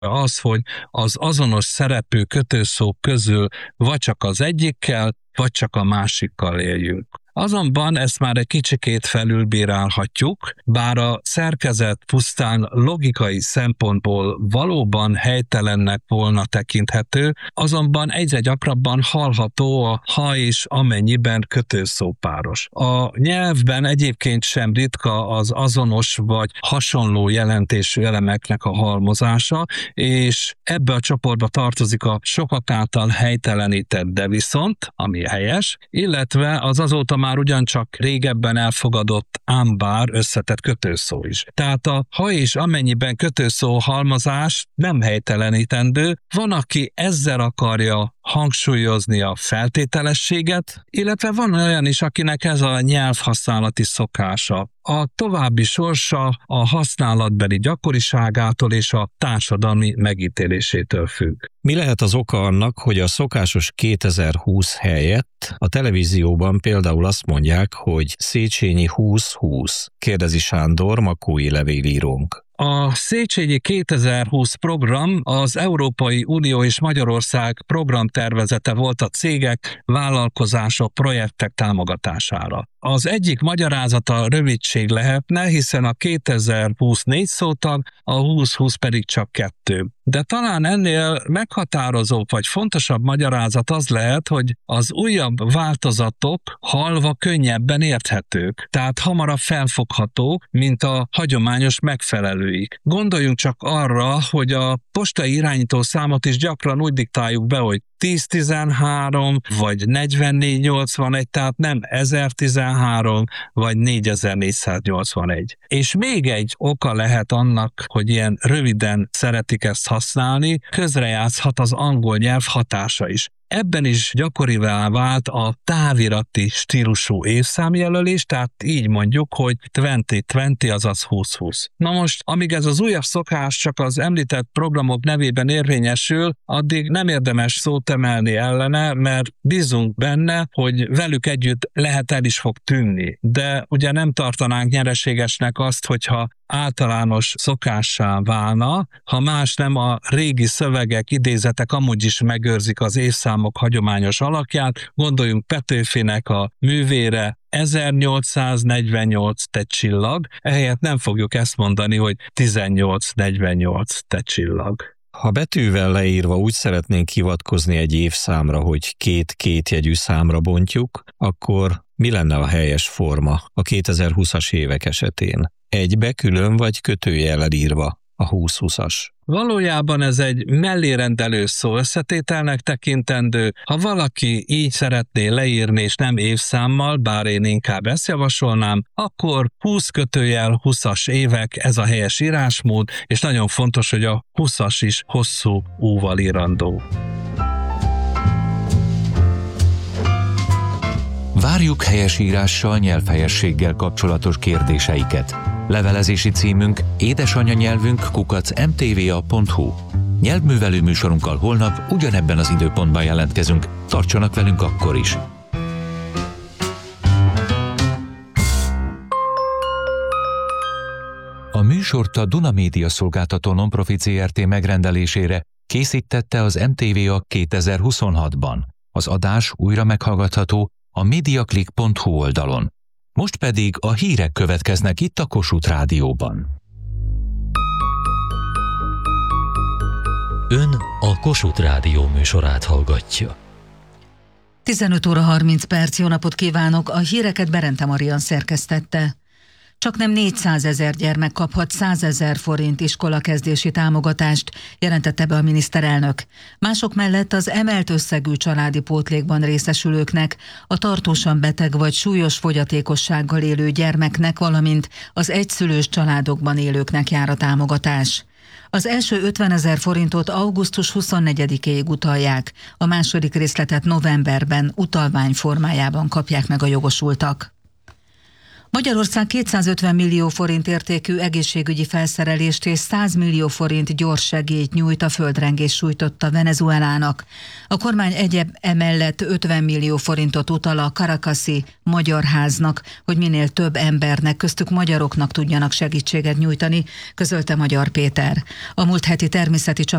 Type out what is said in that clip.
az, hogy az azonos szereplő kötőszó közül vagy csak az egyikkel, vagy csak a másikkal éljünk. Azonban ezt már egy kicsikét felülbírálhatjuk, bár a szerkezet pusztán logikai szempontból valóban helytelennek volna tekinthető, azonban egyre gyakrabban hallható a ha és amennyiben kötőszópáros. A nyelvben egyébként sem ritka az azonos vagy hasonló jelentésű elemeknek a halmozása, és ebbe a csoportba tartozik a sokak által helytelenített de viszont, ami helyes, illetve az azóta már ugyancsak régebben elfogadott ám bár összetett kötőszó is. Tehát a ha és amennyiben kötőszó halmozás nem helytelenítendő, van, aki ezzel akarja hangsúlyozni a feltételességet, illetve van olyan is, akinek ez a nyelvhasználati szokása. A további sorsa a használatbeli gyakoriságától és a társadalmi megítélésétől függ. Mi lehet az oka annak, hogy a szokásos 2020 helyett a televízióban például azt mondják, hogy Széchenyi 2020? Kérdezi Sándor, makói levélírónk. A Széchenyi 2020 program az Európai Unió és Magyarország programtervezete volt a cégek, vállalkozások, projektek támogatására. Az egyik magyarázata rövidség lehetne, hiszen a 2020 4 szótag, a 2020 pedig csak 2. De talán ennél meghatározóbb vagy fontosabb magyarázat az lehet, hogy az újabb változatok hallva könnyebben érthetők, tehát hamarabb felfoghatók, mint a hagyományos megfelelőik. Gondoljunk csak arra, hogy a postai irányító számot is gyakran úgy diktáljuk be, hogy 1013 vagy 4481, tehát nem 1013 vagy 4481. És még egy oka lehet annak, hogy ilyen röviden szeretik ezt használni, közrejátszhat az angol nyelv hatása is. Ebben is gyakorivá vált a távirati stílusú évszámjelölés, tehát így mondjuk, hogy 2020, azaz 2020. Na most, amíg ez az újabb szokás csak az említett programok nevében érvényesül, addig nem érdemes szót emelni ellene, mert bízunk benne, hogy velük együtt lehet el is fog tűnni. De ugye nem tartanánk nyereségesnek azt, hogyha általános szokássá válna, ha más nem a régi szövegek, idézetek amúgy is megőrzik az évszámok hagyományos alakját, gondoljunk Petőfinek a művére, 1848 te csillag, ehelyett nem fogjuk ezt mondani, hogy 1848 te csillag. Ha betűvel leírva úgy szeretnénk hivatkozni egy évszámra, hogy két kétjegyű számra bontjuk, akkor mi lenne a helyes forma a 2020-as évek esetén? Egybe külön vagy kötőjellel írva a 2020-as? Valójában ez egy mellérendelő szó összetételnek tekintendő. Ha valaki így szeretné leírni és nem évszámmal, bár én inkább ezt javasolnám, akkor 20 kötőjel 20-as évek, ez a helyes írásmód, és nagyon fontos, hogy a 20-as is hosszú úval írandó. Várjuk helyesírással, nyelvhelyességgel kapcsolatos kérdéseiket. Levelezési címünk édesanyanyelvünk@mtva.hu. Nyelvművelő műsorunkkal holnap ugyanebben az időpontban jelentkezünk. Tartsanak velünk akkor is! A műsort a Duna Média Szolgáltató Nonprofit Zrt. Megrendelésére készítette az MTVA 2026-ban. Az adás újra meghallgatható a mediaclick.hu oldalon. Most pedig a hírek következnek itt a Kossuth Rádióban. Ön a Kossuth Rádió műsorát hallgatja. 15 óra 30 perc, jó napot kívánok! A híreket Berente Marian szerkesztette. Csaknem 400 000 gyermek kaphat 100 000 forint iskolakezdési támogatást, jelentette be a miniszterelnök. Mások mellett az emelt összegű családi pótlékban részesülőknek, a tartósan beteg vagy súlyos fogyatékossággal élő gyermeknek, valamint az egyszülős családokban élőknek jár a támogatás. Az első 50 000 forintot augusztus 24-éig utalják, a második részletet novemberben utalvány formájában kapják meg a jogosultak. Magyarország 250 millió forint értékű egészségügyi felszerelést és 100 millió forint gyors segélyt nyújt a földrengés sújtotta Venezuelának. A kormány emellett 50 millió forintot utal a Caracasi Magyar Háznak, hogy minél több embernek, köztük magyaroknak tudjanak segítséget nyújtani, közölte Magyar Péter. A múlt heti természeti